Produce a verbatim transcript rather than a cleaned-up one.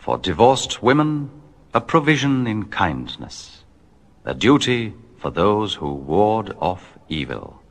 For divorced women, a provision in kindness, a duty for those who ward off evil.